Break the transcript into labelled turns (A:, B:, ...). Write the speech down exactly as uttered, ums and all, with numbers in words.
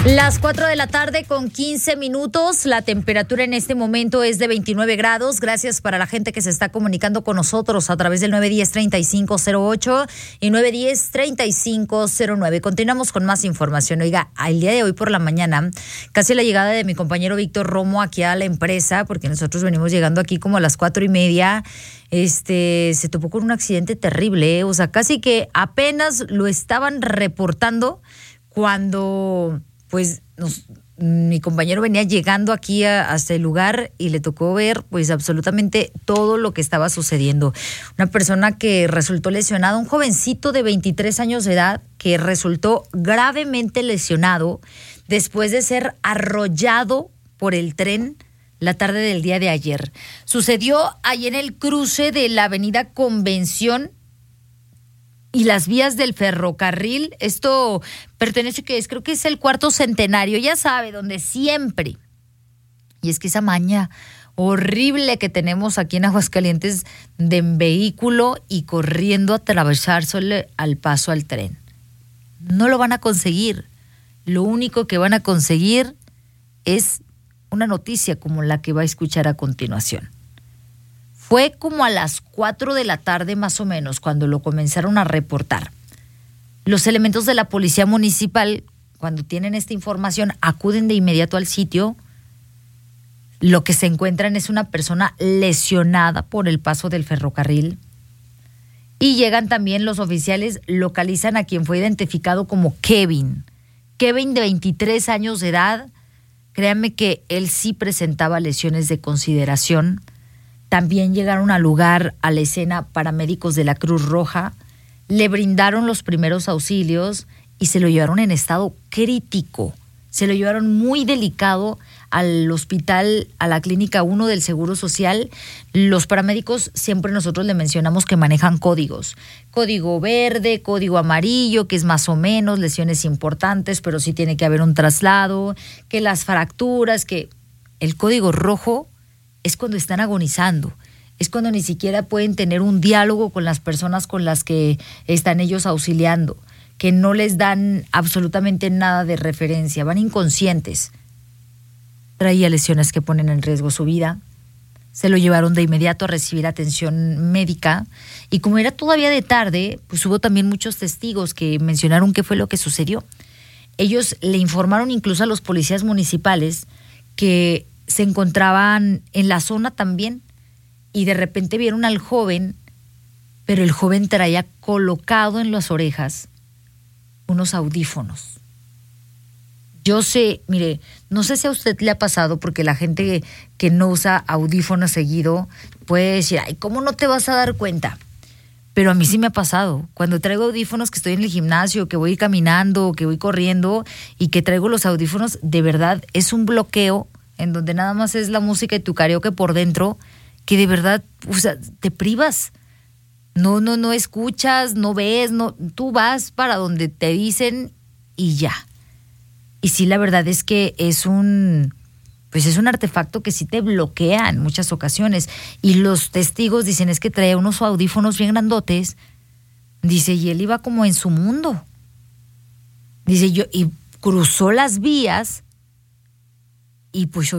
A: Las cuatro de la tarde con quince minutos, la temperatura en este momento es de veintinueve grados. Gracias para la gente que se está comunicando con nosotros a través del nueve uno cero, tres cinco cero ocho y nueve uno cero, tres cinco cero nueve. Continuamos con más información. Oiga, el día de hoy por la mañana, casi la llegada de mi compañero Víctor Romo aquí a la empresa, porque nosotros venimos llegando aquí como a las cuatro y media, este, se topó con un accidente terrible, ¿eh? O sea, casi que apenas lo estaban reportando cuando... pues nos, mi compañero venía llegando aquí a, hasta el lugar y le tocó ver pues absolutamente todo lo que estaba sucediendo. Una persona que resultó lesionada, un jovencito de veintitrés años de edad que resultó gravemente lesionado después de ser arrollado por el tren la tarde del día de ayer. Sucedió ahí en el cruce de la avenida Convención y las vías del ferrocarril. Esto pertenece, que es, creo que es el cuarto centenario, ya sabe, donde siempre. Y es que esa maña horrible que tenemos aquí en Aguascalientes de en vehículo y corriendo a atravesársele al paso al tren. No lo van a conseguir. Lo único que van a conseguir es una noticia como la que va a escuchar a continuación. Fue como a las cuatro de la tarde más o menos cuando lo comenzaron a reportar. Los elementos de la policía municipal, cuando tienen esta información, acuden de inmediato al sitio. Lo que se encuentran es una persona lesionada por el paso del ferrocarril. Y llegan también los oficiales, localizan a quien fue identificado como Kevin. Kevin, de veintitrés años de edad. Créanme que él sí presentaba lesiones de consideración. También llegaron al lugar, a la escena, paramédicos de la Cruz Roja, le brindaron los primeros auxilios y se lo llevaron en estado crítico. Se lo llevaron muy delicado al hospital, a la clínica uno del Seguro Social. Los paramédicos, siempre nosotros le mencionamos que manejan códigos. Código verde, código amarillo, que es más o menos, lesiones importantes, pero sí tiene que haber un traslado, que las fracturas, que el código rojo es cuando están agonizando, es cuando ni siquiera pueden tener un diálogo con las personas con las que están ellos auxiliando, que no les dan absolutamente nada de referencia, van inconscientes. Traía lesiones que ponen en riesgo su vida, se lo llevaron de inmediato a recibir atención médica y como era todavía de tarde, pues hubo también muchos testigos que mencionaron qué fue lo que sucedió. Ellos le informaron incluso a los policías municipales que se encontraban en la zona también y de repente vieron al joven, pero el joven traía colocado en las orejas unos audífonos. Yo sé, mire, no sé si a usted le ha pasado, porque la gente que, que no usa audífonos seguido puede decir, ay, ¿cómo no te vas a dar cuenta? Pero a mí sí me ha pasado. Cuando traigo audífonos, que estoy en el gimnasio, que voy caminando, que voy corriendo y que traigo los audífonos, de verdad es un bloqueo en donde nada más es la música y tu karaoke por dentro, que de verdad, o sea, te privas. No, no, no escuchas, no ves, no, tú vas para donde te dicen y ya. Y sí, la verdad es que es un, pues es un artefacto que sí te bloquea en muchas ocasiones. Y los testigos dicen, es que traía unos audífonos bien grandotes. Dice, y él iba como en su mundo. Dice, yo, y cruzó las vías y pues